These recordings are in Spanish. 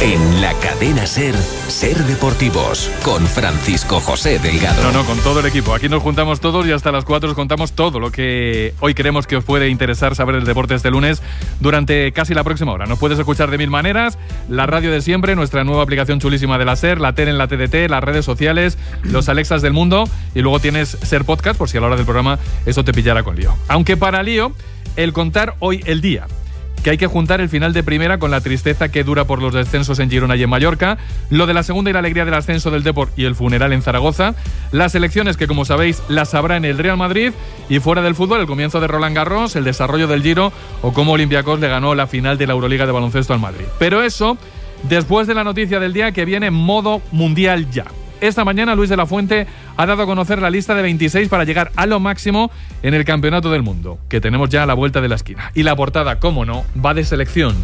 En la cadena SER, Ser Deportivos, con Francisco José Delgado. No, con todo el equipo. Aquí nos juntamos todos y hasta las 4 os contamos todo lo que hoy creemos que os puede interesar saber del deporte este lunes durante casi la próxima hora. Nos puedes escuchar de mil maneras, la radio de siempre, nuestra nueva aplicación chulísima de la SER, la tele en la TDT, las redes sociales, los Alexas del mundo, y luego tienes SER Podcast por si a la hora del programa eso te pillara con lío. Aunque para lío, el contar hoy el día, que hay que juntar el final de primera con la tristeza que dura por los descensos en Girona y en Mallorca, lo de la segunda y la alegría del ascenso del Depor y el funeral en Zaragoza, las elecciones que, como sabéis, las habrá en el Real Madrid, y fuera del fútbol, el comienzo de Roland Garros, el desarrollo del Giro o cómo Olympiacos le ganó la final de la Euroliga de baloncesto al Madrid. Pero eso después de la noticia del día, que viene en modo mundial ya. Esta mañana Luis de la Fuente ha dado a conocer la lista de 26 para llegar a lo máximo en el Campeonato del Mundo, que tenemos ya a la vuelta de la esquina. Y la portada, cómo no, va de selección.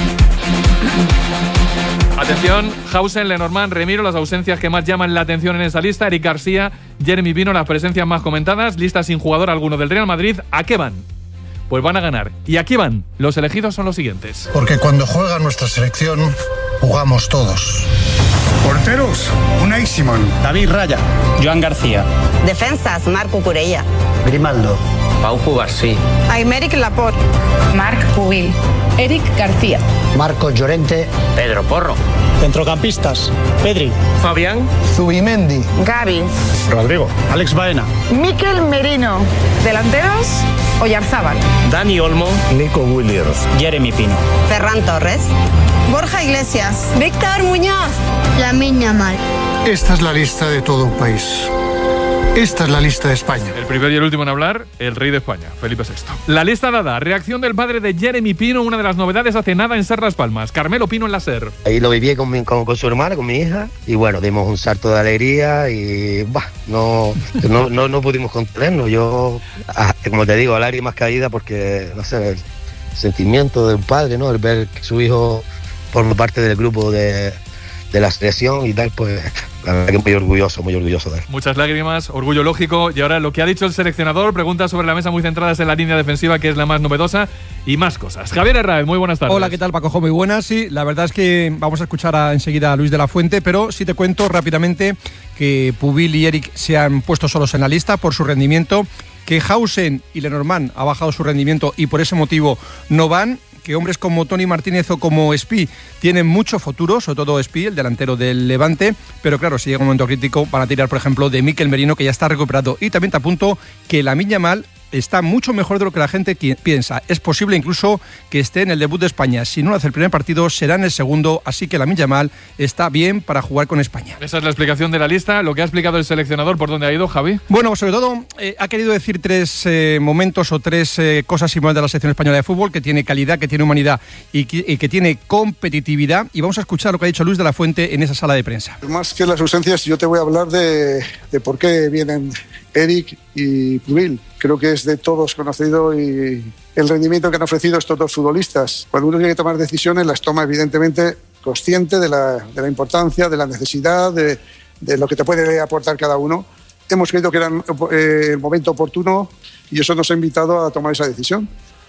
Atención, Hausen, Lenormand, Remiro, las ausencias que más llaman la atención en esa lista. Eric García, Jeremy Pino, las presencias más comentadas. Lista sin jugador alguno del Real Madrid. ¿A qué van? Pues van a ganar. ¿Y aquí van? Los elegidos son los siguientes. Porque cuando juega nuestra selección, jugamos todos. Porteros, Unai Simón, David Raya, Joan García. Defensas, Marc Cucurella, Grimaldo, Pau Cubarsí, Aymeric Laporte, Marc Pubil, Eric García, Marcos Llorente, Pedro Porro. Centrocampistas, Pedri, Fabián, Zubimendi, Gavi, Rodrigo, Alex Baena, Mikel Merino. Delanteros, Oyarzábal, Dani Olmo, Nico Williams, Jeremy Pino, Ferran Torres, Borja Iglesias, Víctor Muñoz, Lamine Yamal. Esta es la lista de todo un país. Esta es la lista de España. El primero y el último en hablar, el rey de España, Felipe VI. La lista dada, reacción del padre de Jeremy Pino, una de las novedades hace nada en SER Las Palmas. Carmelo Pino en la SER. Ahí lo viví con su hermana, con mi hija, y bueno, dimos un salto de alegría y no pudimos contenernos. Yo, como te digo, lágrimas caídas porque, no sé, el sentimiento de un padre, ¿no? El ver que su hijo forma parte del grupo de la selección y tal, pues la verdad que muy orgulloso de él. Muchas lágrimas, orgullo lógico. Y ahora lo que ha dicho el seleccionador, preguntas sobre la mesa muy centradas en la línea defensiva, que es la más novedosa, y más cosas. Javier Herráez, muy buenas tardes. Hola, ¿qué tal, Paco? Muy buenas. Sí, la verdad es que vamos a escuchar enseguida a Luis de la Fuente, pero sí te cuento rápidamente que Pubil y Eric se han puesto solos en la lista por su rendimiento, que Hausen y Lenormand ha bajado su rendimiento y por ese motivo no van, que hombres como Toni Martínez o como Espí tienen mucho futuro, sobre todo Espí, el delantero del Levante, pero claro, si llega un momento crítico van a tirar, por ejemplo, de Mikel Merino, que ya está recuperado. Y también te apunto que Lamine Yamal está mucho mejor de lo que la gente piensa. Es posible incluso que esté en el debut de España. Si no lo hace el primer partido, será en el segundo, así que Lamine Yamal está bien para jugar con España. Esa es la explicación de la lista. Lo que ha explicado el seleccionador, ¿por dónde ha ido, Javi? Bueno, sobre todo ha querido decir tres momentos o tres cosas similares de la selección española de fútbol, que tiene calidad, que tiene humanidad y que tiene competitividad. Y vamos a escuchar lo que ha dicho Luis de la Fuente en esa sala de prensa. Más que las ausencias, yo te voy a hablar de por qué vienen Eric y Pubil. Creo que es de todos conocido y el rendimiento que han ofrecido estos dos futbolistas. Cuando uno tiene que tomar decisiones, las toma evidentemente consciente de la importancia, de la necesidad, de lo que te puede aportar cada uno. Hemos creído que era el momento oportuno y eso nos ha invitado a tomar esa decisión.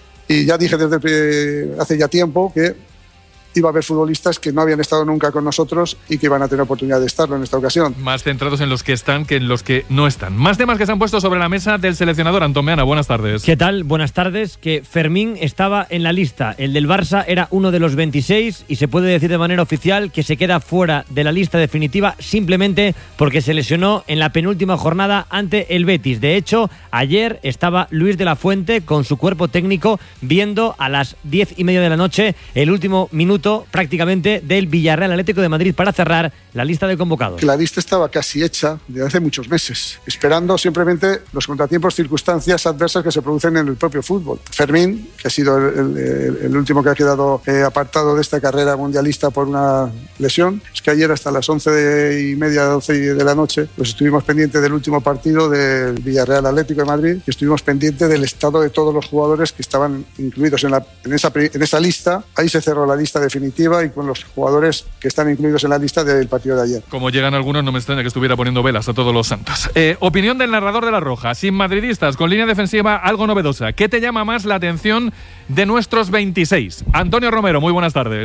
Y ya dije desde hace ya tiempo que iba a haber futbolistas que no habían estado nunca con nosotros y que iban a tener oportunidad de estarlo en esta ocasión. Más centrados en los que están que en los que no están. Más temas que se han puesto sobre la mesa del seleccionador. Antón Meana, buenas tardes. ¿Qué tal? Buenas tardes. Que Fermín estaba en la lista. El del Barça era uno de los 26 y se puede decir de manera oficial que se queda fuera de la lista definitiva simplemente porque se lesionó en la penúltima jornada ante el Betis. De hecho, ayer estaba Luis de la Fuente con su cuerpo técnico viendo a las 10:30 de la noche el último minuto prácticamente del Villarreal Atlético de Madrid para cerrar la lista de convocados. La lista estaba casi hecha desde hace muchos meses, esperando simplemente los contratiempos, circunstancias adversas que se producen en el propio fútbol. Fermín, que ha sido el último que ha quedado apartado de esta carrera mundialista por una lesión, es que ayer hasta las 11:30, 12 de la noche, pues estuvimos pendientes del último partido del Villarreal Atlético de Madrid y estuvimos pendientes del estado de todos los jugadores que estaban incluidos en esa lista. Ahí se cerró la lista definitiva y con los jugadores que están incluidos en la lista del partido de ayer. Como llegan algunos, no me extraña que estuviera poniendo velas a todos los santos. Opinión del narrador de La Roja, sin madridistas, con línea defensiva algo novedosa. ¿Qué te llama más la atención de nuestros 26? Antonio Romero, muy buenas tardes.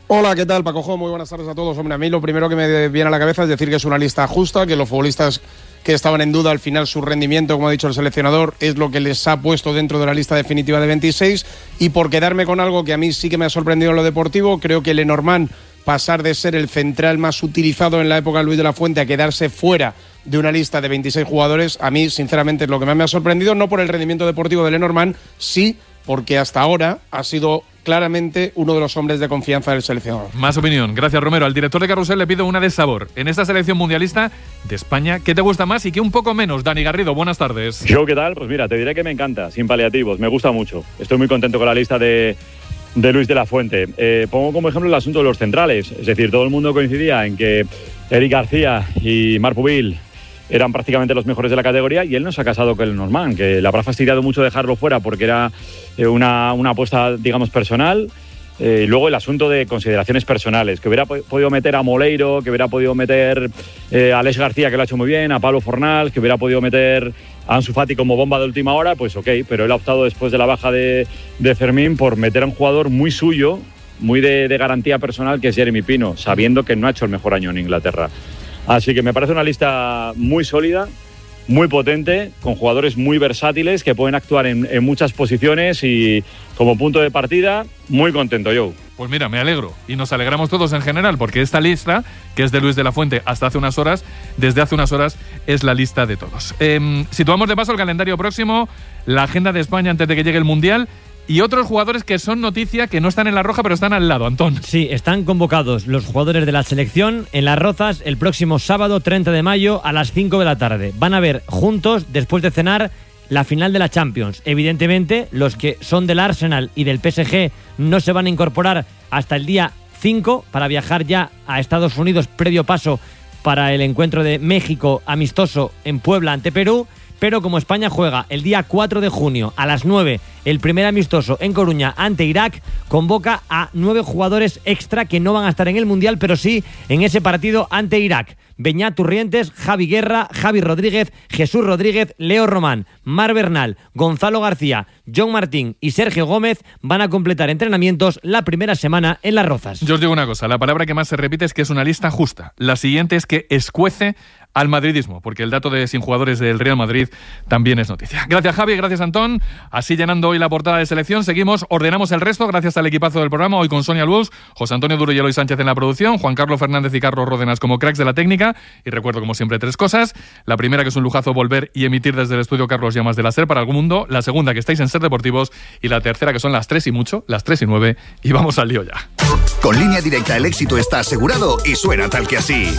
Hola, ¿qué tal, Pacojo? Muy buenas tardes a todos. Hombre, a mí lo primero que me viene a la cabeza es decir que es una lista justa, que los futbolistas que estaban en duda, al final su rendimiento, como ha dicho el seleccionador, es lo que les ha puesto dentro de la lista definitiva de 26. Y por quedarme con algo que a mí sí que me ha sorprendido en lo deportivo, creo que Lenormand, pasar de ser el central más utilizado en la época de Luis de la Fuente a quedarse fuera de una lista de 26 jugadores, a mí sinceramente es lo que más me ha sorprendido, no por el rendimiento deportivo de Lenormand, sí porque hasta ahora ha sido claramente uno de los hombres de confianza del seleccionador. Más opinión. Gracias, Romero. Al director de Carrusel le pido una de sabor. En esta selección mundialista de España, ¿qué te gusta más y qué un poco menos? Dani Garrido, buenas tardes. Yo, ¿qué tal? Pues mira, te diré que me encanta, sin paliativos, me gusta mucho. Estoy muy contento con la lista de Luis de la Fuente. Pongo como ejemplo el asunto de los centrales. Es decir, todo el mundo coincidía en que Eric García y Marc Pubil eran prácticamente los mejores de la categoría y él no se ha casado con el Lenormand, que le habrá fastidiado mucho dejarlo fuera porque era una apuesta, digamos, personal. Luego el asunto de consideraciones personales, que hubiera podido meter a Moleiro, que hubiera podido meter a Alex García, que lo ha hecho muy bien, a Pablo Fornals, que hubiera podido meter a Ansu Fati como bomba de última hora, pues ok, pero él ha optado después de la baja de Fermín por meter a un jugador muy suyo, muy de garantía personal, que es Jeremy Pino, sabiendo que no ha hecho el mejor año en Inglaterra. Así que me parece una lista muy sólida, muy potente, con jugadores muy versátiles que pueden actuar en muchas posiciones y como punto de partida, muy contento, Joe. Pues mira, me alegro y nos alegramos todos en general porque esta lista, que es de Luis de la Fuente hasta hace unas horas, desde hace unas horas es la lista de todos. Situamos de paso el calendario próximo, la agenda de España antes de que llegue el Mundial. Y otros jugadores que son noticia, que no están en la roja, pero están al lado, Antón. Sí, están convocados los jugadores de la selección en Las Rozas el próximo sábado 30 de mayo a las 5 de la tarde. Van a ver juntos, después de cenar, la final de la Champions. Evidentemente, los que son del Arsenal y del PSG no se van a incorporar hasta el día 5 para viajar ya a Estados Unidos, previo paso para el encuentro de México amistoso en Puebla ante Perú. Pero como España juega el día 4 de junio a las 9, el primer amistoso en Coruña ante Irak, convoca a 9 jugadores extra que no van a estar en el Mundial, pero sí en ese partido ante Irak. Beñat Turrientes, Javi Guerra, Javi Rodríguez, Jesús Rodríguez, Leo Román, Mar Bernal, Gonzalo García, John Martín y Sergio Gómez van a completar entrenamientos la primera semana en Las Rozas. Yo os digo una cosa, la palabra que más se repite es que es una lista justa. La siguiente es que escuece al madridismo, porque el dato de sin jugadores del Real Madrid también es noticia. Gracias, Javi, gracias, Antón. Así llenando hoy la portada de selección, seguimos, ordenamos el resto gracias al equipazo del programa, hoy con Sonia Luz, José Antonio Duro y Eloy Sánchez en la producción, Juan Carlos Fernández y Carlos Ródenas como cracks de la técnica, y recuerdo como siempre 3 cosas. La primera, que es un lujazo volver y emitir desde el estudio Carlos Llamas de la SER para algún mundo. La segunda, que estáis en Ser Deportivos. Y la tercera, que son las 3 y mucho, las 3 y 9, y vamos al lío ya. Con Línea Directa el éxito está asegurado y suena tal que así.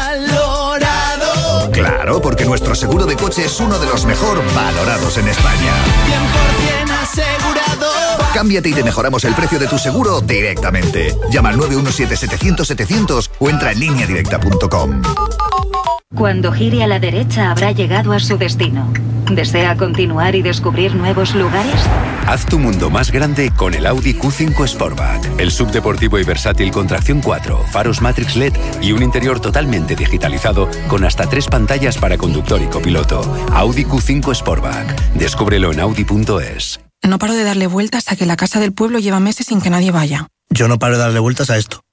Valorado. Claro, porque nuestro seguro de coche es uno de los mejor valorados en España. 100% asegurado. Cámbiate y te mejoramos el precio de tu seguro directamente. Llama al 917-700-700 o entra en lineadirecta.com. Cuando gire a la derecha habrá llegado a su destino. ¿Desea continuar y descubrir nuevos lugares? Haz tu mundo más grande con el Audi Q5 Sportback. El subdeportivo y versátil con tracción 4, faros Matrix LED y un interior totalmente digitalizado con hasta 3 pantallas para conductor y copiloto. Audi Q5 Sportback. Descúbrelo en audi.es. No paro de darle vueltas a que la casa del pueblo lleva meses sin que nadie vaya. Yo no paro de darle vueltas a esto.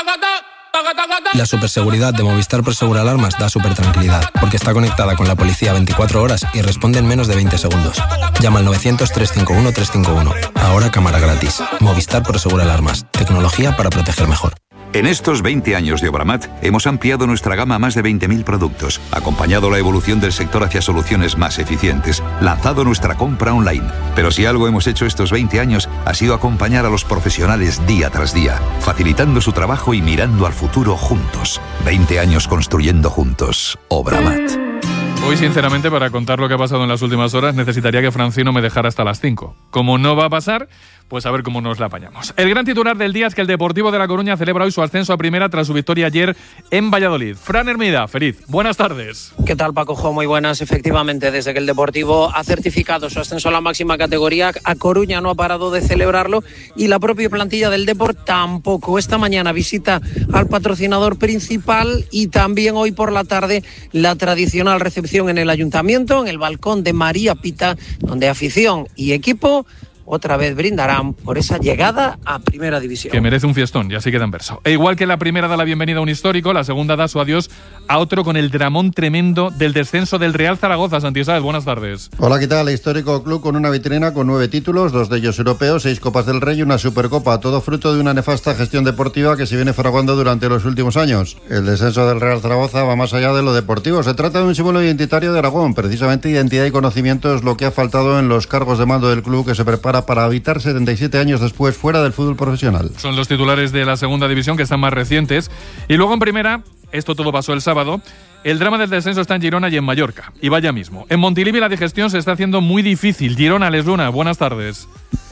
La superseguridad de Movistar Prosegur Alarmas da súper tranquilidad, porque está conectada con la policía 24 horas y responde en menos de 20 segundos. Llama al 900-351-351. Ahora cámara gratis. Movistar Prosegur Alarmas. Tecnología para proteger mejor. En estos 20 años de Obramat hemos ampliado nuestra gama a más de 20.000 productos, acompañado la evolución del sector hacia soluciones más eficientes, lanzado nuestra compra online. Pero si algo hemos hecho estos 20 años ha sido acompañar a los profesionales día tras día, facilitando su trabajo y mirando al futuro juntos. 20 años construyendo juntos. Obramat. Hoy, sinceramente, para contar lo que ha pasado en las últimas horas, necesitaría que Francino me dejara hasta las 5. Como no va a pasar, pues a ver cómo nos la apañamos. El gran titular del día es que el Deportivo de La Coruña celebra hoy su ascenso a primera tras su victoria ayer en Valladolid. Fran Hermida, feliz. Buenas tardes. ¿Qué tal, Paco? Muy buenas. Efectivamente, desde que el Deportivo ha certificado su ascenso a la máxima categoría, a Coruña no ha parado de celebrarlo y la propia plantilla del Depor tampoco. Esta mañana visita al patrocinador principal y también hoy por la tarde la tradicional recepción en el Ayuntamiento, en el balcón de María Pita, donde afición y equipo otra vez brindarán por esa llegada a Primera División. Que merece un fiestón, y así queda en verso. E igual que la primera da la bienvenida a un histórico, la segunda da su adiós a otro con el dramón tremendo del descenso del Real Zaragoza. Santi Sáez, buenas tardes. Hola, ¿qué tal? Histórico club con una vitrina con 9 títulos, 2 de ellos europeos, 6 Copas del Rey y una Supercopa, todo fruto de una nefasta gestión deportiva que se viene fraguando durante los últimos años. El descenso del Real Zaragoza va más allá de lo deportivo. Se trata de un símbolo identitario de Aragón. Precisamente identidad y conocimiento es lo que ha faltado en los cargos de mando del club, que se prepara para habitar 77 años después fuera del fútbol profesional. Son los titulares de la segunda división, que están más recientes. Y luego en primera, esto todo pasó el sábado, el drama del descenso está en Girona y en Mallorca. Y vaya mismo. En Montilivi la digestión se está haciendo muy difícil. Girona, Les Luna, buenas tardes.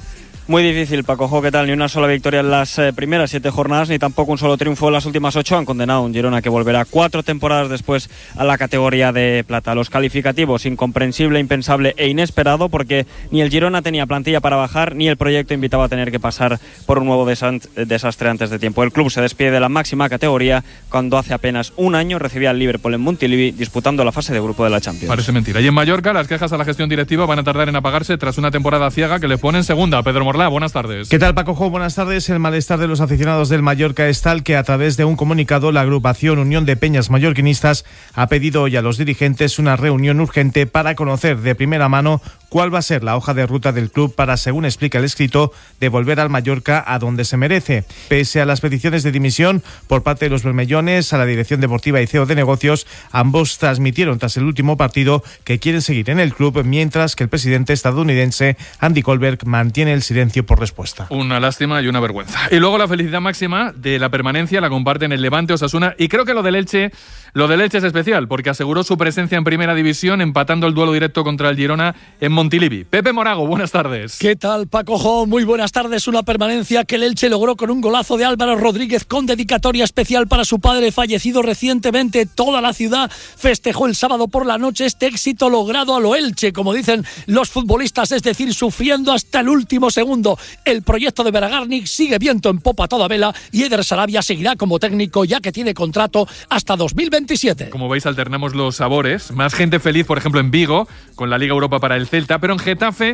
Muy difícil, Paco. ¿Qué tal? Ni una sola victoria en las primeras 7 jornadas, ni tampoco un solo triunfo en las últimas 8. Han condenado a un Girona que volverá 4 temporadas después a la categoría de plata. Los calificativos: incomprensible, impensable e inesperado, porque ni el Girona tenía plantilla para bajar, ni el proyecto invitaba a tener que pasar por un nuevo desastre antes de tiempo. El club se despide de la máxima categoría cuando hace apenas un año recibía al Liverpool en Montilivi disputando la fase de grupo de la Champions. Parece mentira. Y en Mallorca las quejas a la gestión directiva van a tardar en apagarse tras una temporada ciega que le pone en segunda. Pedro Morlá, buenas tardes. ¿Qué tal, Paco? Buenas tardes. El malestar de los aficionados del Mallorca es tal que a través de un comunicado la agrupación Unión de Peñas Mallorquinistas ha pedido hoy a los dirigentes una reunión urgente para conocer de primera mano cuál va a ser la hoja de ruta del club para, según explica el escrito, devolver al Mallorca a donde se merece. Pese a las peticiones de dimisión por parte de los bermellones a la dirección deportiva y CEO de negocios, ambos transmitieron tras el último partido que quieren seguir en el club, mientras que el presidente estadounidense Andy Kohlberg mantiene el silencio por respuesta. Una lástima y una vergüenza. Y luego la felicidad máxima de la permanencia la comparten el Levante, Osasuna, y creo que lo del Elche es especial, porque aseguró su presencia en Primera División empatando el duelo directo contra el Girona en Montilivi. Pepe Morago, buenas tardes. ¿Qué tal, Paco? Muy buenas tardes. Una permanencia que el Elche logró con un golazo de Álvaro Rodríguez con dedicatoria especial para su padre fallecido recientemente. Toda la ciudad festejó el sábado por la noche este éxito logrado a lo Elche, como dicen los futbolistas, es decir, sufriendo hasta el último segundo. El proyecto de Beragarnik sigue viento en popa a toda vela y Eder Sarabia seguirá como técnico, ya que tiene contrato hasta 2027. Como veis, alternamos los sabores. Más gente feliz, por ejemplo, en Vigo, con la Liga Europa para el Celta, pero en Getafe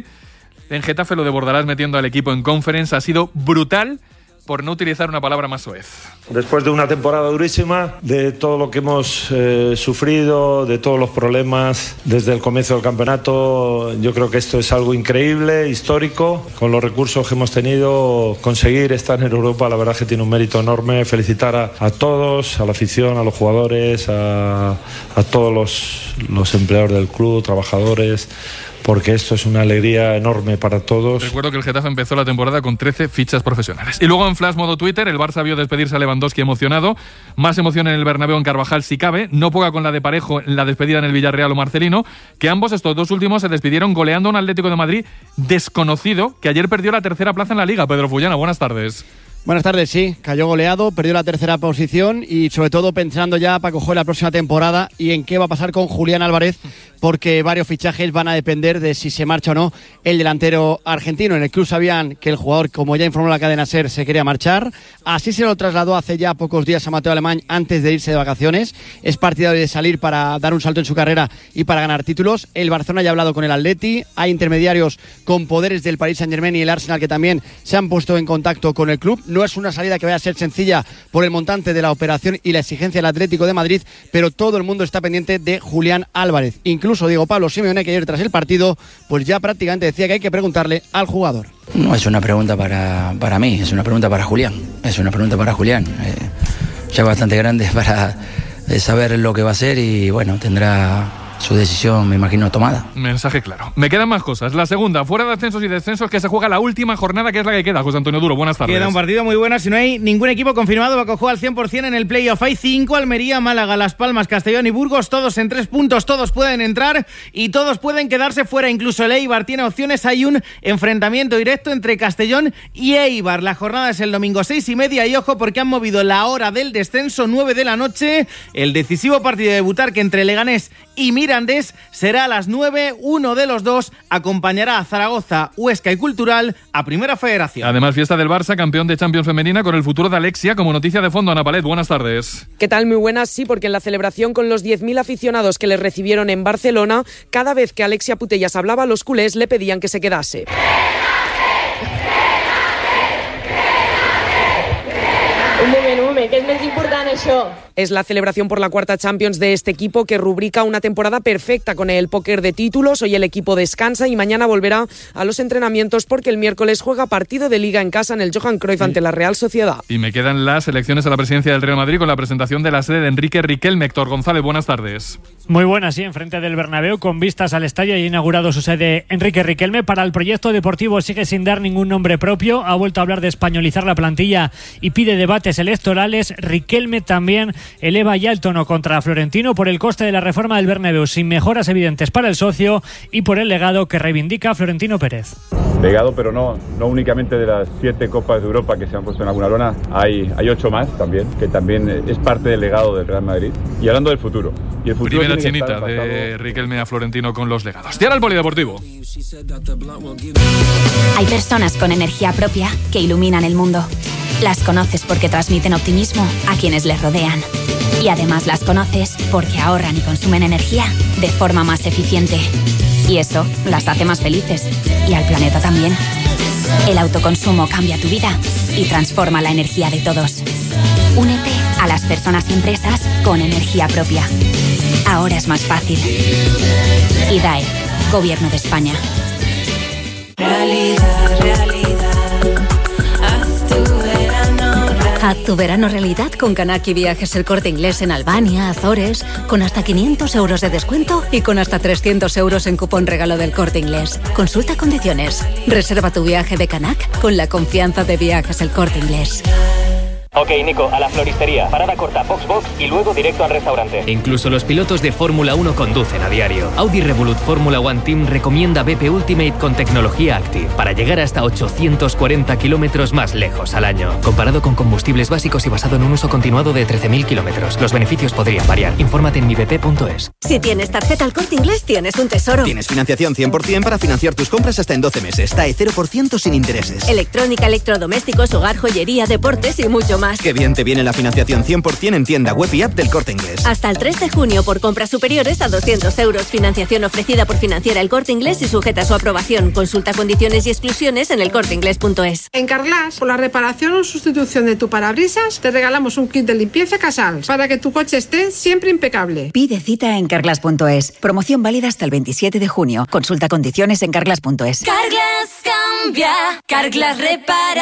lo de Bordalás metiendo al equipo en Conference ha sido brutal, por no utilizar una palabra más soez. Después de una temporada durísima, de todo lo que hemos sufrido, de todos los problemas desde el comienzo del campeonato, yo creo que esto es algo increíble, histórico. Con los recursos que hemos tenido, conseguir estar en Europa, la verdad que tiene un mérito enorme. Felicitar a todos, a la afición, a los jugadores, a todos los empleados del club, trabajadores, porque esto es una alegría enorme para todos. Recuerdo que el Getafe empezó la temporada con 13 fichas profesionales. Y luego en Flash modo Twitter, el Barça vio despedirse a Lewandowski emocionado. Más emoción en el Bernabéu en Carvajal si cabe. No poca con la de Parejo en la despedida en el Villarreal o Marcelino, que ambos, estos dos últimos, se despidieron goleando a un Atlético de Madrid desconocido, que ayer perdió la tercera plaza en la Liga. Pedro Fullana, buenas tardes. Buenas tardes, sí, cayó goleado, perdió la tercera posición y sobre todo pensando ya para coger la próxima temporada y en qué va a pasar con Julián Álvarez, porque varios fichajes van a depender de si se marcha o no el delantero argentino. En el club sabían que el jugador, como ya informó la cadena SER, se quería marchar. Así se lo trasladó hace ya pocos días a Mateo Alemán antes de irse de vacaciones. Es partidario de salir para dar un salto en su carrera y para ganar títulos. El Barcelona ya ha hablado con el Atleti, hay intermediarios con poderes del Paris Saint-Germain y el Arsenal que también se han puesto en contacto con el club. No es una salida que vaya a ser sencilla por el montante de la operación y la exigencia del Atlético de Madrid, pero todo el mundo está pendiente de Julián Álvarez. Incluso Diego Pablo Simeone, que ayer tras el partido, pues ya prácticamente decía que hay que preguntarle al jugador. No es una pregunta para mí, es una pregunta para Julián. Es una pregunta para Julián. Ya bastante grande para saber lo que va a hacer y bueno, tendrá su decisión, me imagino, tomada. Mensaje claro. Me quedan más cosas. La segunda, fuera de ascensos y descensos, que se juega la última jornada, que es la que queda. José Antonio Duro, buenas tardes. Queda un partido muy bueno. Si no hay ningún equipo confirmado, va a coger al 100% en el playoff. Hay 5, Almería, Málaga, Las Palmas, Castellón y Burgos, todos en 3 puntos. Todos pueden entrar y todos pueden quedarse fuera. Incluso el Eibar tiene opciones. Hay un enfrentamiento directo entre Castellón y Eibar. La jornada es el domingo 6:30 y ojo porque han movido la hora del descenso, 9 de la noche. El decisivo partido de Butarque entre Leganés y Mirandés será a las 9. Uno de los dos acompañará a Zaragoza, Huesca y Cultural a Primera Federación. Además, fiesta del Barça, campeón de Champions femenina, con el futuro de Alexia como noticia de fondo. Ana Palet, buenas tardes. ¿Qué tal? Muy buenas, sí, porque en la celebración con los 10.000 aficionados que le recibieron en Barcelona, cada vez que Alexia Putellas hablaba, los culés le pedían que se quedase. Es la celebración por la cuarta Champions de este equipo, que rubrica una temporada perfecta con el póker de títulos. Hoy el equipo descansa y mañana volverá a los entrenamientos, porque el miércoles juega partido de Liga en casa en el Johan Cruyff ante la Real Sociedad. Y me quedan las elecciones a la presidencia del Real Madrid con la presentación de la sede de Enrique Riquelme. Héctor González, buenas tardes. Muy buenas, sí, enfrente del Bernabéu, con vistas al estadio, y ha inaugurado su sede Enrique Riquelme. Para el proyecto deportivo sigue sin dar ningún nombre propio, ha vuelto a hablar de españolizar la plantilla y pide debates electorales. Riquelme también eleva ya el tono contra Florentino por el coste de la reforma del Bernabéu, sin mejoras evidentes para el socio, y por el legado que reivindica Florentino Pérez. Legado, pero no únicamente de las 7 Copas de Europa que se han puesto en alguna lona, hay 8 más también, que también es parte del legado del Real Madrid. Y hablando del futuro. Y el futuro primera chinita de Riquelme a Florentino con los legados. Tira al polideportivo. Hay personas con energía propia que iluminan el mundo. Las conoces porque transmiten optimismo a quienes les rodean. Y además las conoces porque ahorran y consumen energía de forma más eficiente. Y eso las hace más felices. Y al planeta también. El autoconsumo cambia tu vida y transforma la energía de todos. Únete a las personas y empresas con energía propia. Ahora es más fácil. IDAE, Gobierno de España. Haz tu verano realidad con Canaki Viajes El Corte Inglés en Albania, Azores, con hasta 500 euros de descuento y con hasta 300 euros en cupón regalo del Corte Inglés. Consulta condiciones. Reserva tu viaje de Canac con la confianza de Viajes El Corte Inglés. Ok, Nico, a la floristería. Parada corta, box y luego directo al restaurante. Incluso los pilotos de Fórmula 1 conducen a diario. Audi Revolut Fórmula 1 Team recomienda BP Ultimate con tecnología Active para llegar hasta 840 kilómetros más lejos al año. Comparado con combustibles básicos y basado en un uso continuado de 13.000 kilómetros. Los beneficios podrían variar. Infórmate en mibp.es. Si tienes tarjeta El Corte Inglés, tienes un tesoro. Tienes financiación 100% para financiar tus compras hasta en 12 meses. TAE 0% sin intereses. Electrónica, electrodomésticos, hogar, joyería, deportes y mucho más. Qué bien te viene la financiación 100% en tienda web y app del Corte Inglés. Hasta el 3 de junio por compras superiores a 200 euros. Financiación ofrecida por Financiera El Corte Inglés y sujeta a su aprobación. Consulta condiciones y exclusiones en elcorteinglés.es. En Carglass, por la reparación o sustitución de tu parabrisas, te regalamos un kit de limpieza Casals para que tu coche esté siempre impecable. Pide cita en carglass.es. Promoción válida hasta el 27 de junio. Consulta condiciones en carglass.es. Carglass cambia, Carglass repara.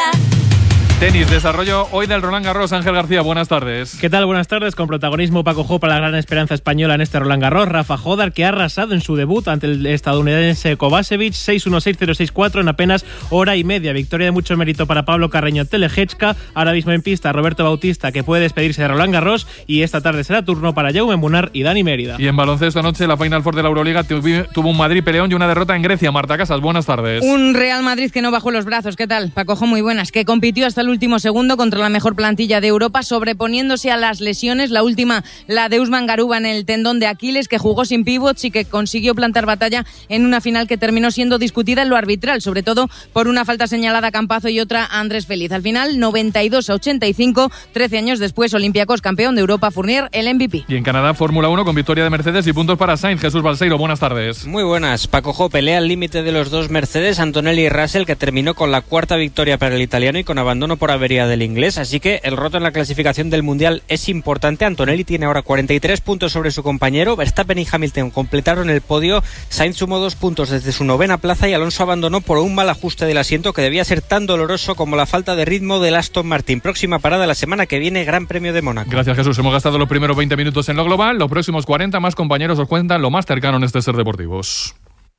Tenis, desarrollo hoy del Roland Garros. Ángel García, buenas tardes. ¿Qué tal? Buenas tardes. Con protagonismo Paco Jo para la gran esperanza española en este Roland Garros. Rafa Jodar, que ha arrasado en su debut ante el estadounidense Kovacevic, 6-1, 6-0, 6-4 en apenas hora y media. Victoria de mucho mérito para Pablo Carreño Telejechka. Ahora mismo en pista Roberto Bautista, que puede despedirse de Roland Garros, y esta tarde será turno para Jaume Munar y Dani Mérida. Y en baloncesto anoche la Final Four de la Euroliga tuvo un Madrid-Peleón y una derrota en Grecia. Marta Casas, buenas tardes. Un Real Madrid que no bajó los brazos. ¿Qué tal? Paco Jo, muy buenas. Que compitió hasta el último segundo contra la mejor plantilla de Europa, sobreponiéndose a las lesiones. La última, la de Usman Garuba en el tendón de Aquiles, que jugó sin pivots y que consiguió plantar batalla en una final que terminó siendo discutida en lo arbitral, sobre todo por una falta señalada a Campazo y otra a Andrés Feliz. Al final, 92-85, 13 años después, Olympiacos campeón de Europa, Fournier el MVP. Y en Canadá, Fórmula 1 con victoria de Mercedes y puntos para Sainz. Jesús Balseiro, buenas tardes. Muy buenas. Paco Jo, pelea al límite de los dos Mercedes, Antonelli y Russell, que terminó con la cuarta victoria para el italiano y con abandono por avería del inglés, así que el roto en la clasificación del Mundial es importante. Antonelli tiene ahora 43 puntos sobre su compañero. Verstappen y Hamilton completaron el podio. Sainz sumó 2 puntos desde su novena plaza y Alonso abandonó por un mal ajuste del asiento que debía ser tan doloroso como la falta de ritmo del Aston Martin. Próxima parada la semana que viene, Gran Premio de Mónaco. Gracias, Jesús. Hemos gastado los primeros 20 minutos en lo global. Los próximos 40 más compañeros os cuentan lo más cercano en este Ser Deportivos.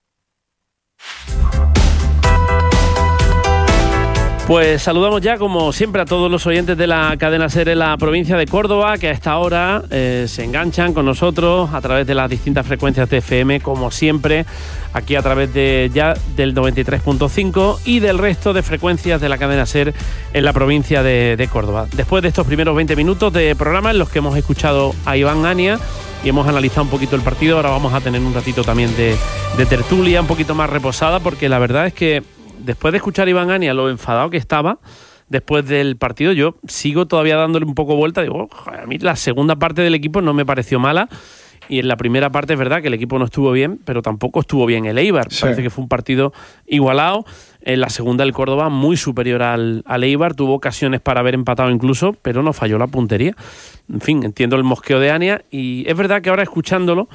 Pues saludamos ya, como siempre, a todos los oyentes de la cadena SER en la provincia de Córdoba, que a esta hora se enganchan con nosotros a través de las distintas frecuencias de FM, como siempre, aquí a través del 93.5 y del resto de frecuencias de la cadena SER en la provincia de Córdoba. Después de estos primeros 20 minutos de programa en los que hemos escuchado a Iván Ania y hemos analizado un poquito el partido, ahora vamos a tener un ratito también de tertulia un poquito más reposada, porque la verdad es que después de escuchar a Iván Ania lo enfadado que estaba después del partido, yo sigo todavía dándole un poco vuelta. Digo, a mí la segunda parte del equipo no me pareció mala, y en la primera parte es verdad que el equipo no estuvo bien, pero tampoco estuvo bien el Eibar. Sí. Parece que fue un partido igualado. En la segunda el Córdoba muy superior al Eibar, tuvo ocasiones para haber empatado incluso, pero no falló la puntería. En fin, entiendo el mosqueo de Ania y es verdad que ahora escuchándolo,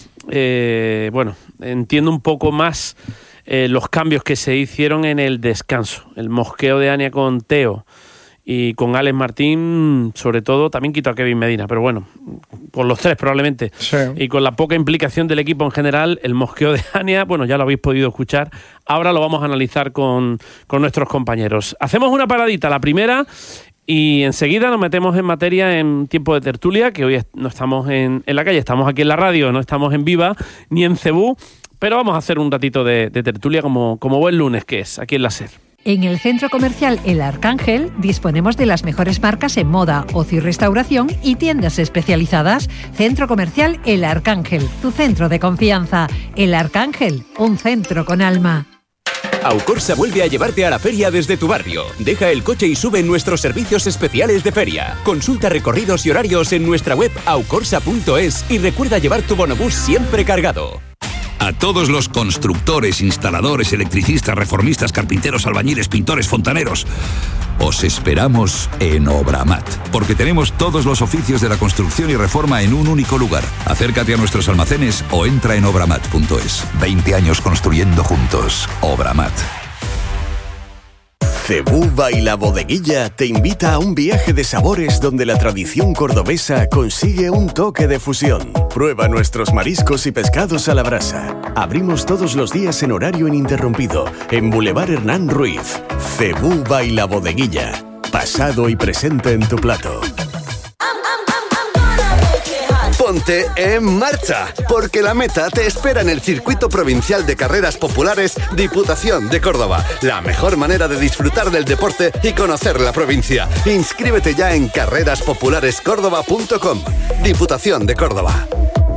entiendo un poco más los cambios que se hicieron en el descanso. El mosqueo de Ania con Teo y con Alex Martín, sobre todo, también quito a Kevin Medina, pero bueno, con los tres probablemente. Sí. Y con la poca implicación del equipo en general, el mosqueo de Ania, bueno, ya lo habéis podido escuchar. Ahora lo vamos a analizar con nuestros compañeros. Hacemos una paradita, la primera, y enseguida nos metemos en materia en tiempo de tertulia, que hoy no estamos en la calle, estamos aquí en la radio, no estamos en Viva ni en Cebú, pero vamos a hacer un ratito de tertulia como buen lunes que es, aquí en la SER. En el centro comercial El Arcángel disponemos de las mejores marcas en moda, ocio y restauración y tiendas especializadas. Centro comercial El Arcángel, tu centro de confianza. El Arcángel, un centro con alma. Aucorsa vuelve a llevarte a la feria desde tu barrio. Deja el coche y sube en nuestros servicios especiales de feria. Consulta recorridos y horarios en nuestra web aucorsa.es y recuerda llevar tu bonobús siempre cargado. A todos los constructores, instaladores, electricistas, reformistas, carpinteros, albañiles, pintores, fontaneros, os esperamos en Obramat, porque tenemos todos los oficios de la construcción y reforma en un único lugar. Acércate a nuestros almacenes o entra en obramat.es. 20 años construyendo juntos. Obramat. Cebú y la Bodeguilla te invita a un viaje de sabores donde la tradición cordobesa consigue un toque de fusión. Prueba nuestros mariscos y pescados a la brasa. Abrimos todos los días en horario ininterrumpido en Boulevard Hernán Ruiz. Cebú y la Bodeguilla. Pasado y presente en tu plato. Ponte en marcha, porque la meta te espera en el Circuito Provincial de Carreras Populares Diputación de Córdoba. La mejor manera de disfrutar del deporte y conocer la provincia. Inscríbete ya en carreraspopularescórdoba.com. Diputación de Córdoba.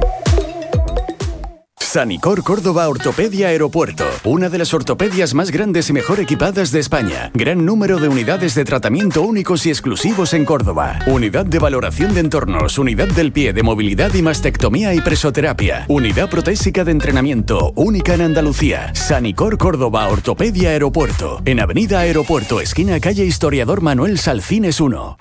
Sanicor Córdoba Ortopedia Aeropuerto, una de las ortopedias más grandes y mejor equipadas de España. Gran número de unidades de tratamiento únicos y exclusivos en Córdoba. Unidad de valoración de entornos, unidad del pie de movilidad y mastectomía y presoterapia. Unidad protésica de entrenamiento, única en Andalucía. Sanicor Córdoba Ortopedia Aeropuerto, en Avenida Aeropuerto, esquina calle Historiador Manuel Salcines 1.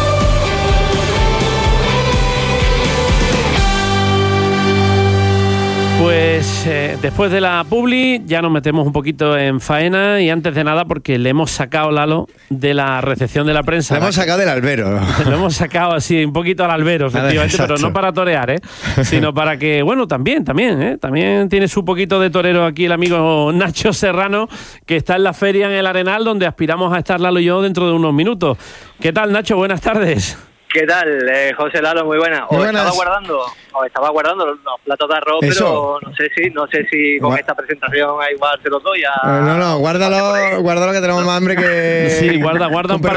Pues después de la publi ya nos metemos un poquito en faena y antes de nada porque le hemos sacado, Lalo, de la recepción de la prensa. Le hemos sacado del albero. Lo hemos sacado así un poquito al albero, efectivamente, pero no para torear, sino para que, bueno, también tiene su poquito de torero aquí el amigo Nacho Serrano, que está en la feria en el Arenal, donde aspiramos a estar Lalo y yo dentro de unos minutos. ¿Qué tal, Nacho? Buenas tardes. ¿Qué tal, José Lalo? Muy buena. Estaba guardando los platos de arroz, eso. Pero no sé si con esta presentación igual se los doy a... No, guárdalo que tenemos más hambre que... Sí, guarda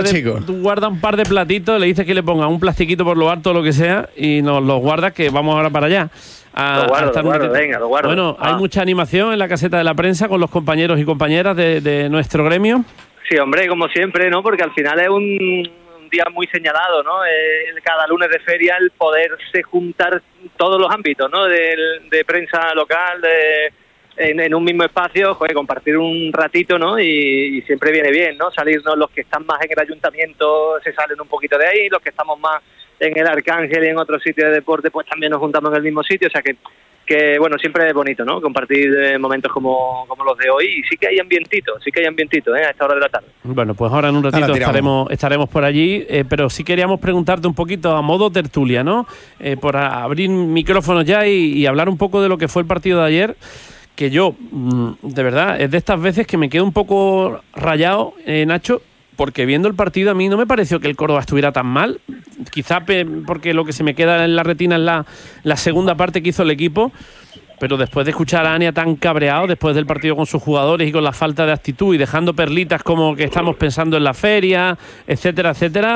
un par de platitos, le dices que le ponga un plastiquito por lo alto o lo que sea y nos los guardas que vamos ahora para allá. Lo guardo. Bueno, hay mucha animación en la caseta de la prensa con los compañeros y compañeras de nuestro gremio. Sí, hombre, como siempre, ¿no? Porque al final es un día muy señalado, ¿no? Cada lunes de feria el poderse juntar todos los ámbitos, ¿no? De prensa local, en un mismo espacio, compartir un ratito, ¿no? Y siempre viene bien, ¿no? Salirnos los que están más en el ayuntamiento, se salen un poquito de ahí, los que estamos más en el Arcángel y en otros sitios de deporte, pues también nos juntamos en el mismo sitio, o sea que bueno, siempre es bonito, ¿no? Compartir momentos como los de hoy, y sí que hay ambientito, a esta hora de la tarde. Bueno, pues ahora en un ratito estaremos por allí, pero sí queríamos preguntarte un poquito a modo tertulia, ¿no? Por abrir micrófonos ya y hablar un poco de lo que fue el partido de ayer, que yo, de verdad, es de estas veces que me quedo un poco rayado, Nacho, porque viendo el partido a mí no me pareció que el Córdoba estuviera tan mal, quizá porque lo que se me queda en la retina es la segunda parte que hizo el equipo, pero después de escuchar a Ania tan cabreado después del partido con sus jugadores y con la falta de actitud y dejando perlitas como que estamos pensando en la feria, etcétera,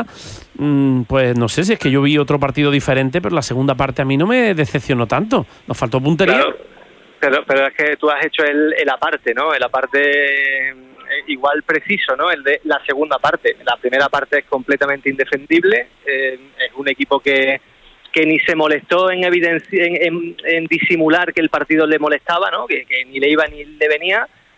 pues no sé si es que yo vi otro partido diferente, pero la segunda parte a mí no me decepcionó tanto, nos faltó puntería. Claro, pero es que tú has hecho el aparte, ¿no? El aparte igual preciso, ¿no? El de la segunda parte. La primera parte es completamente indefendible. Es un equipo que ni se molestó en disimular que el partido le molestaba, ¿no? Que ni le iba ni le venía.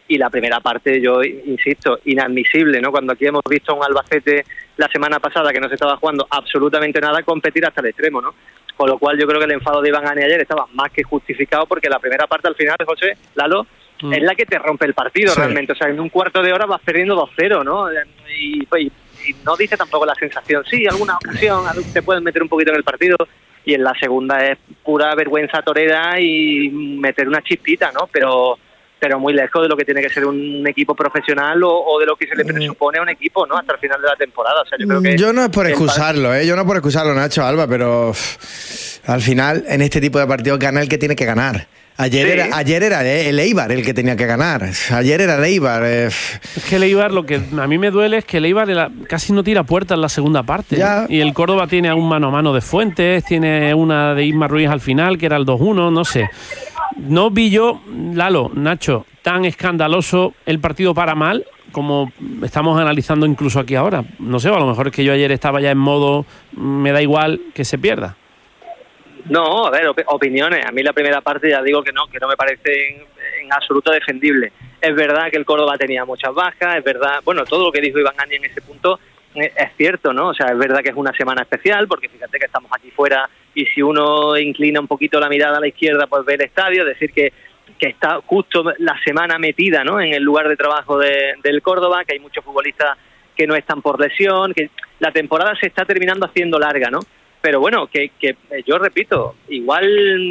y la primera parte, yo insisto, inadmisible, ¿no? Cuando aquí hemos visto a un Albacete la semana pasada que no se estaba jugando absolutamente nada, competir hasta el extremo, ¿no? Con lo cual yo creo que el enfado de Iván Gani ayer estaba más que justificado, porque la primera parte al final, José, Lalo, es la que te rompe el partido realmente. O sea, en un cuarto de hora vas perdiendo 2-0, ¿no? Y no dice tampoco la sensación, sí, alguna ocasión te pueden meter un poquito en el partido, y en la segunda es pura vergüenza torera y meter una chispita, ¿no? Pero muy lejos de lo que tiene que ser un equipo profesional o de lo que se le presupone a un equipo, ¿no? Hasta el final de la temporada. O sea, yo creo que yo no es por excusarlo, yo no es por excusarlo, Nacho, Alba, pero al final en este tipo de partidos gana el que tiene que ganar. Ayer era el Eibar el que tenía que ganar. Ayer era el Eibar. Es que el Eibar, lo que a mí me duele es que el Eibar casi no tira puertas en la segunda parte. Ya. Y el Córdoba tiene un mano a mano de Fuentes, tiene una de Isma Ruiz al final, que era el 2-1, no sé. No vi yo, Lalo, Nacho, tan escandaloso el partido para mal como estamos analizando incluso aquí ahora. No sé, a lo mejor es que yo ayer estaba ya en modo me da igual que se pierda. No, a ver, opiniones. A mí la primera parte ya digo que no me parece en absoluto defendible. Es verdad que el Córdoba tenía muchas bajas, es verdad, bueno, todo lo que dijo Iván Gani en ese punto es cierto, ¿no? O sea, es verdad que es una semana especial, porque fíjate que estamos aquí fuera y si uno inclina un poquito la mirada a la izquierda, pues ve el estadio, es decir que está justo la semana metida, ¿no? En el lugar de trabajo del Córdoba, que hay muchos futbolistas que no están por lesión, que la temporada se está terminando haciendo larga, ¿no? Pero bueno, que yo repito, igual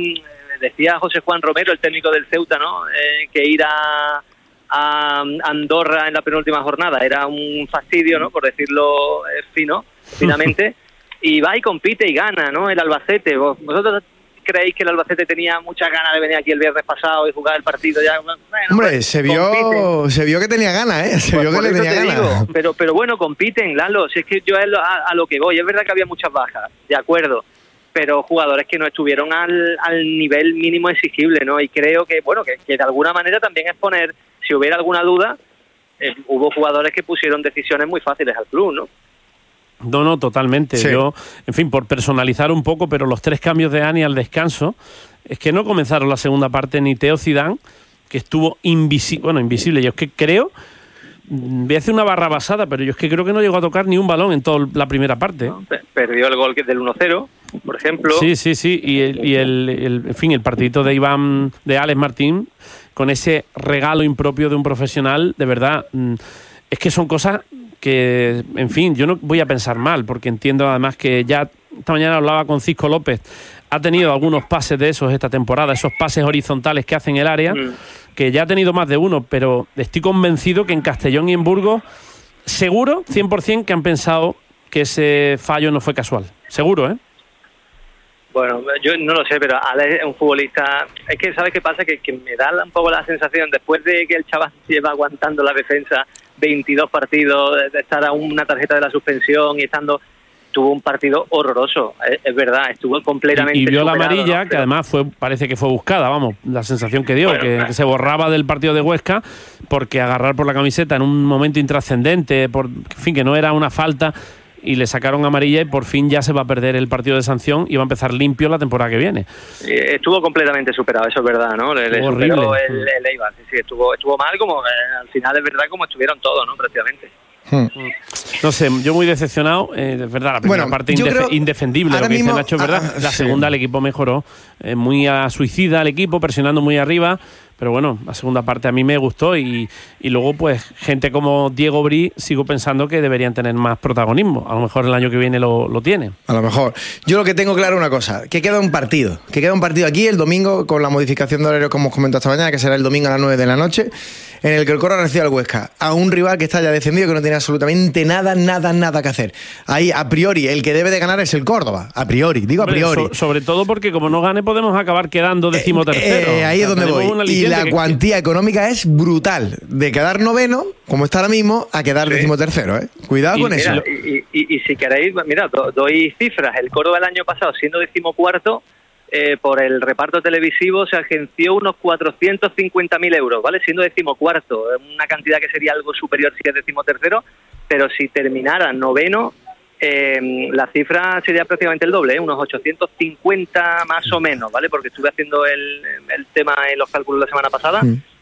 decía José Juan Romero, el técnico del Ceuta, ¿no? Que ir a Andorra en la penúltima jornada era un fastidio, ¿no? Por decirlo finamente. Y va y compite y gana, ¿no? El Albacete. ¿Vosotros creéis que el Albacete tenía muchas ganas de venir aquí el viernes pasado y jugar el partido ya? Bueno, hombre, pues, se vio que tenía ganas, ¿eh? Se vio que le tenía ganas. Pero bueno, compiten, Lalo. Si es que yo a lo que voy, es verdad que había muchas bajas, de acuerdo, pero jugadores que no estuvieron al nivel mínimo exigible, ¿no? Y creo que, bueno, que de alguna manera también es poner, si hubiera alguna duda, hubo jugadores que pusieron decisiones muy fáciles al club, ¿no? No, totalmente. Sí. Yo, en fin, por personalizar un poco, pero los 3 cambios de Dani al descanso, es que no comenzaron la segunda parte ni Teo Zidane, que estuvo invisible. Yo es que creo, voy a hacer una barra basada, pero yo es que creo que no llegó a tocar ni un balón en toda la primera parte. No, perdió el gol del 1-0, por ejemplo. Sí. Y el partidito de Alex Martín, con ese regalo impropio de un profesional, de verdad, es que son cosas que, en fin, yo no voy a pensar mal, porque entiendo además que ya esta mañana hablaba con Cisco López, ha tenido algunos pases de esos esta temporada, esos pases horizontales que hacen el área, que ya ha tenido más de uno, pero estoy convencido que en Castellón y en Burgos, seguro, 100% que han pensado que ese fallo no fue casual. Seguro, ¿eh? Bueno, yo no lo sé, pero Alex es un futbolista. Es que, ¿sabes qué pasa? Que me da un poco la sensación, después de que el chaval lleva aguantando la defensa 22 partidos, de estar a una tarjeta de la suspensión y tuvo un partido horroroso, es verdad, estuvo completamente y vio superado, la amarilla, ¿no? Pero que además parece que fue buscada, vamos, la sensación que dio, bueno, que se borraba del partido de Huesca, porque agarrar por la camiseta en un momento intrascendente, en fin, que no era una falta, y le sacaron amarilla y por fin ya se va a perder el partido de sanción y va a empezar limpio la temporada que viene. Estuvo completamente superado, eso es verdad, ¿no? Le superó el Eibar, sí, estuvo mal, como al final es verdad como estuvieron todos, ¿no? Prácticamente. No sé, yo muy decepcionado, es verdad, la primera parte indefendible, lo que dice Nacho, es verdad. La segunda el equipo mejoró, muy a suicida el equipo, presionando muy arriba, pero bueno, la segunda parte a mí me gustó y luego pues gente como Diego Brí sigo pensando que deberían tener más protagonismo, a lo mejor el año que viene lo tiene. A lo mejor. Yo lo que tengo claro es una cosa, que queda un partido aquí el domingo con la modificación de horario como os comentado esta mañana, que será el domingo a las 9 de la noche, en el que el Córdoba recibe al Huesca, a un rival que está ya descendido, que no tiene absolutamente nada que hacer. Ahí, a priori, el que debe de ganar es el Córdoba, a priori. Sobre todo porque como no gane podemos acabar quedando decimotercero. Ahí es donde voy. Y la cuantía económica es brutal, de quedar noveno, como está ahora mismo, a quedar decimotercero, ¿eh? Cuidado con eso. Y si queréis, mira, doy cifras. El Córdoba el año pasado, siendo decimocuarto, por el reparto televisivo se agenció unos 450.000 euros, ¿vale? Siendo decimocuarto, una cantidad que sería algo superior si es decimotercero, pero si terminara noveno, la cifra sería prácticamente el doble, unos 850 más o menos, ¿vale? Porque estuve haciendo el tema en los cálculos la semana pasada,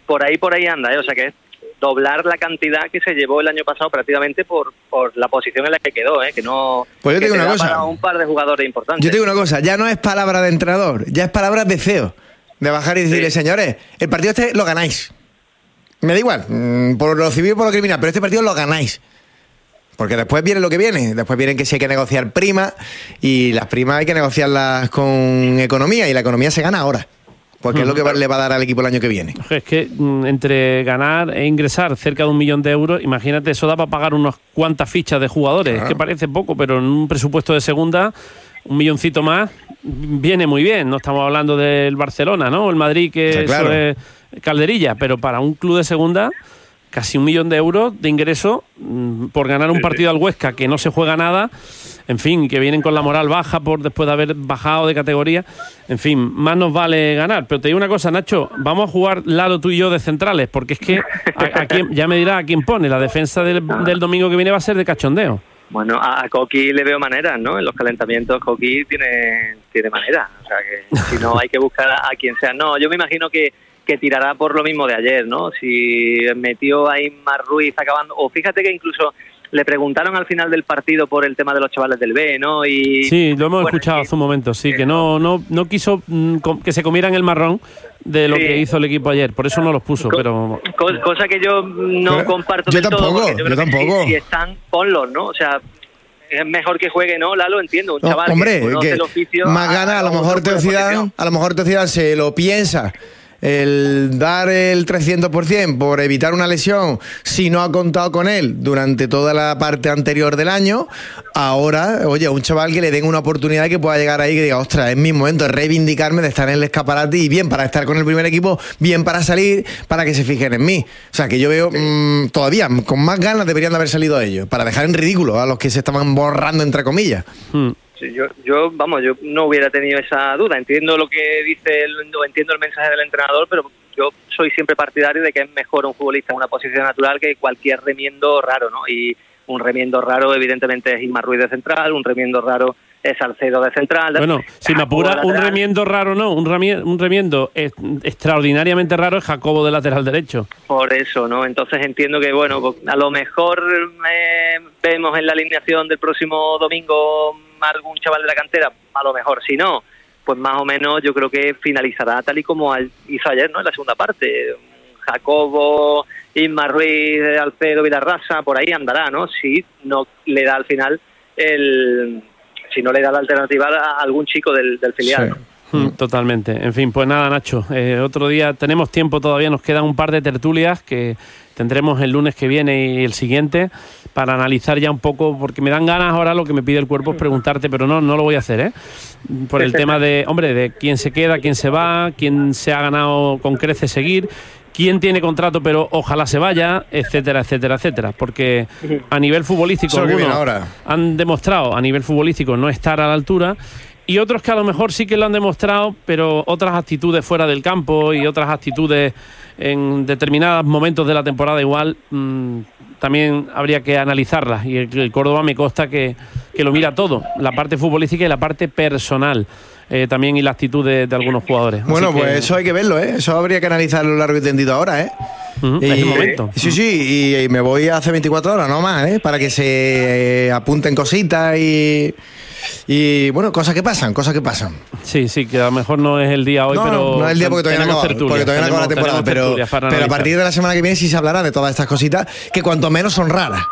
por ahí anda, o sea que es doblar la cantidad que se llevó el año pasado prácticamente por la posición en la que quedó, que no... Pues yo te digo una cosa. Para un par de jugadores importantes. Yo te digo una cosa, ya no es palabra de entrenador, ya es palabra de CEO. De bajar y decirle, señores, el partido este lo ganáis. Me da igual, por lo civil y por lo criminal, pero este partido lo ganáis. Porque después viene lo que viene. Después vienen que si hay que negociar primas, y las primas hay que negociarlas con economía, y la economía se gana ahora. Porque es lo que le va a dar al equipo el año que viene. Es que entre ganar e ingresar cerca de 1 millón de euros, imagínate, eso da para pagar unas cuantas fichas de jugadores. Claro. Es que parece poco, pero en un presupuesto de segunda, 1 milloncito más viene muy bien. No estamos hablando del Barcelona, ¿no? O el Madrid, que sí, claro, eso es calderilla, pero para un club de segunda, casi 1 millón de euros de ingreso por ganar un partido al Huesca, que no se juega nada. En fin, que vienen con la moral baja después de haber bajado de categoría. En fin, más nos vale ganar. Pero te digo una cosa, Nacho, vamos a jugar Lalo, tú y yo de centrales, porque es que ya me dirá a quién pone. La defensa del domingo que viene va a ser de cachondeo. Bueno, a Coqui le veo maneras, ¿no? En los calentamientos Coqui tiene maneras. O sea, que si no hay que buscar a quien sea. No, yo me imagino que tirará por lo mismo de ayer, ¿no? Si metió a Inmar Ruiz acabando... O fíjate que incluso... Le preguntaron al final del partido por el tema de los chavales del B, ¿no? Y sí, lo hemos escuchado hace un momento, sí, que no quiso que se comieran el marrón de lo que hizo el equipo ayer, por eso no los puso, pero... Cosa que yo no comparto del todo. Yo tampoco. Si están, ponlos, ¿no? O sea, es mejor que juegue, ¿no? Lalo, entiendo, un chaval hombre, que conoce el oficio... Más gana, a lo mejor Teo Zidane se lo piensa. El dar el 300% por evitar una lesión, si no ha contado con él durante toda la parte anterior del año, ahora, oye, un chaval que le den una oportunidad y que pueda llegar ahí y que diga, ostras, es mi momento de reivindicarme, de estar en el escaparate, y bien para estar con el primer equipo, bien para salir, para que se fijen en mí. O sea, que yo veo todavía con más ganas deberían de haber salido ellos, para dejar en ridículo a los que se estaban borrando, entre comillas. Sí, yo no hubiera tenido esa duda. Entiendo lo que dice, entiendo el mensaje del entrenador, pero yo soy siempre partidario de que es mejor un futbolista en una posición natural que cualquier remiendo raro, ¿no? Y un remiendo raro, evidentemente, es Inmar Ruiz de central, un remiendo raro es Salcedo de central. Bueno, si me apura, un remiendo raro no, un remiendo extraordinariamente raro es Jacobo de lateral derecho. Por eso, ¿no? Entonces entiendo que, bueno, pues, a lo mejor vemos en la alineación del próximo domingo algún chaval de la cantera, a lo mejor, si no, pues más o menos yo creo que finalizará tal y como hizo ayer, ¿no? En la segunda parte, Jacobo, Inmar Ruiz, Alcedo, Vilarrasa, por ahí andará, ¿no? Si no le da al final si no le da la alternativa a algún chico del filial. Sí. Totalmente. En fin, pues nada, Nacho, otro día tenemos tiempo todavía, nos quedan un par de tertulias que tendremos el lunes que viene y el siguiente para analizar ya un poco, porque me dan ganas ahora, lo que me pide el cuerpo es preguntarte, pero no lo voy a hacer, por el tema de quién se queda, quién se va, quién se ha ganado con crece seguir, quién tiene contrato pero ojalá se vaya, etcétera, etcétera, etcétera, porque a nivel futbolístico algunos han demostrado a nivel futbolístico no estar a la altura, y otros que a lo mejor sí que lo han demostrado, pero otras actitudes fuera del campo y otras actitudes en determinados momentos de la temporada igual también habría que analizarlas, y el Córdoba me consta que lo mira todo, la parte futbolística y la parte personal también, y la actitud de algunos jugadores. Bueno, pues eso hay que verlo, eso habría que analizarlo largo y tendido ahora, es el momento. Sí, y me voy hace 24 horas, no más, para que se apunten cositas y bueno, cosas que pasan. Sí, que a lo mejor no es el día hoy, pero no es el día porque todavía no acaba la temporada, pero a partir de la semana que viene sí se hablará de todas estas cositas que cuanto menos son raras.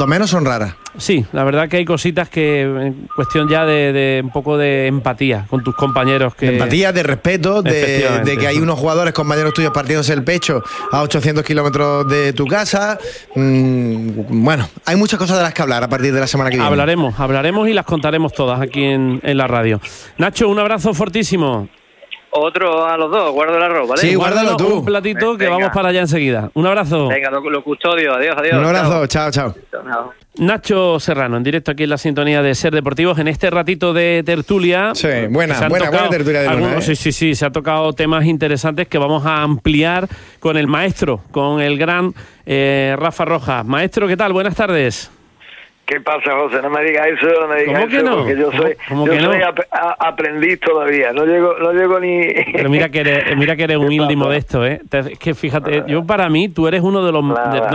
Sí, la verdad que hay cositas que en cuestión ya de un poco de empatía con tus compañeros. De empatía, de respeto, de que hay unos jugadores, compañeros tuyos, partiéndose el pecho a 800 kilómetros de tu casa. Bueno, hay muchas cosas de las que hablar a partir de la semana que viene. Hablaremos y las contaremos todas aquí en la radio. Nacho, un abrazo fortísimo. Otro a los dos, guardo el arroz, ¿vale? Sí, guárdalo tú. Un platito que vamos para allá enseguida. Un abrazo. Venga, lo custodio. Adiós. Un abrazo, chao. Nacho Serrano, en directo aquí en la sintonía de Ser Deportivos, en este ratito de tertulia. Sí, buena tertulia de lunes. Sí, se ha tocado temas interesantes que vamos a ampliar con el maestro, con el gran Rafa Rojas. Maestro, ¿qué tal? Buenas tardes. ¿Qué pasa, José? No me digas eso, no me digas ¿Cómo que eso, no? porque yo soy, aprendiz todavía, no llego ni... Pero mira que eres humilde y modesto, ¿eh? Es que fíjate, yo para mí, tú eres uno de los...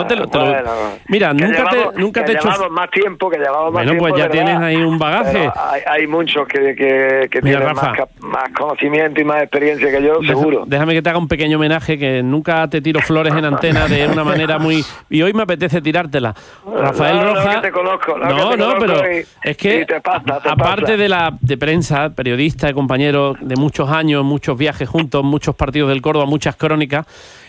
Mira, nunca te he hecho... Llevamos más tiempo, Bueno, pues ya tienes ahí un bagaje. Hay muchos que tienen Rafa, más conocimiento y más experiencia que yo, seguro. Déjame que te haga un pequeño homenaje, que nunca te tiro flores en antena de una manera muy... Y hoy me apetece tirártela. Rafael Rojas... que te conozco, pero es que aparte de prensa, periodista, compañero de muchos años, muchos viajes juntos, muchos partidos del Córdoba, muchas crónicas,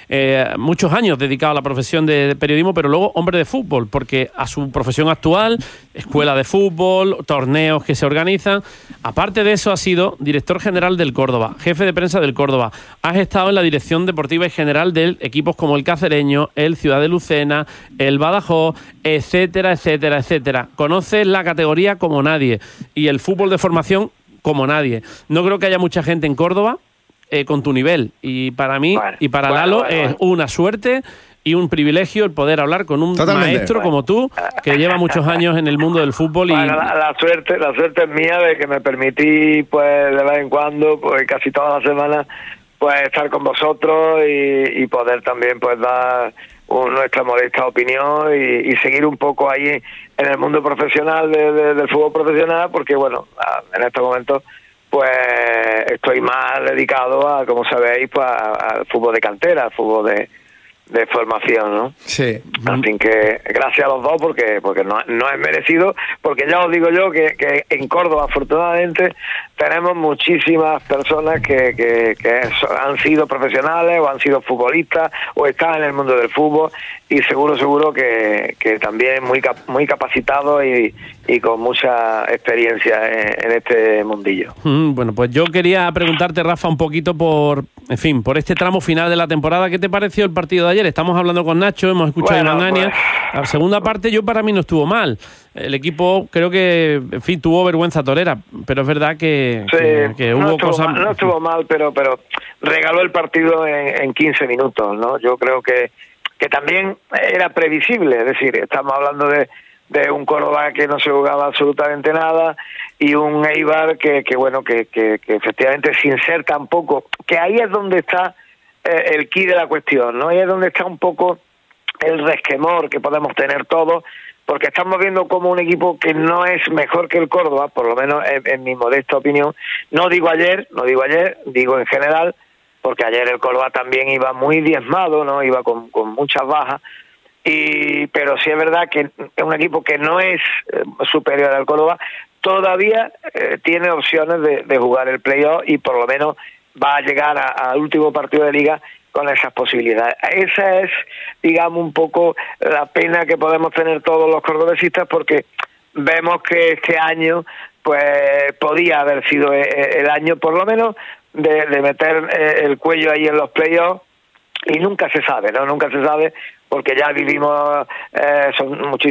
muchos años dedicado a la profesión de periodismo, pero luego hombre de fútbol, porque a su profesión actual, escuela de fútbol, torneos que se organizan, aparte de eso ha sido director general del Córdoba, jefe de prensa del Córdoba, has estado en la dirección deportiva y general de equipos como el Cacereño, el Ciudad de Lucena, el Badajoz, etcétera, etcétera, etcétera. Conoces la categoría como nadie y el fútbol de formación como nadie. No creo que haya mucha gente en Córdoba con tu nivel, y para mí y para Lalo es una suerte y un privilegio el poder hablar con un maestro como tú, que lleva muchos años en el mundo del fútbol. La suerte es mía de que me permití, pues, de vez en cuando, pues casi todas las semanas, pues estar con vosotros y poder también, pues, dar nuestra modesta opinión y seguir un poco ahí en el mundo profesional del fútbol profesional, porque, bueno, en estos momentos pues estoy más dedicado a, como sabéis, pues al fútbol de cantera, al fútbol de formación, ¿no? Sí. Así que gracias a los dos, porque no es merecido, porque ya os digo yo que en Córdoba, afortunadamente, tenemos muchísimas personas que han sido profesionales o han sido futbolistas o están en el mundo del fútbol, y seguro que también muy capacitados y con mucha experiencia en este mundillo. Bueno, pues yo quería preguntarte, Rafa, un poquito por este tramo final de la temporada. ¿Qué te pareció el partido de ayer? Estamos hablando con Nacho, hemos escuchado a Iván Ania. La segunda parte para mí no estuvo mal. El equipo creo que, tuvo vergüenza torera, pero es verdad que hubo cosas... No estuvo mal, pero regaló el partido en 15 minutos, ¿no? Yo creo que también era previsible, es decir, estamos hablando de un Córdoba que no se jugaba absolutamente nada y un Eibar que efectivamente, sin ser tampoco, que ahí es donde está el quid de la cuestión, ¿no? Ahí es donde está un poco el resquemor que podemos tener todos, porque estamos viendo como un equipo que no es mejor que el Córdoba, por lo menos en mi modesta opinión. No digo ayer, digo en general, porque ayer el Córdoba también iba muy diezmado, ¿no? Iba con muchas bajas, pero sí es verdad que es un equipo que no es superior al Córdoba, todavía tiene opciones de jugar el playoff y por lo menos va a llegar al último partido de liga con esas posibilidades. Esa es, digamos, un poco la pena que podemos tener todos los cordobesistas, porque vemos que este año pues podía haber sido el año por lo menos de meter el cuello ahí en los playoffs, y nunca se sabe, ¿no? Nunca se sabe, porque ya vivimos son muchísimos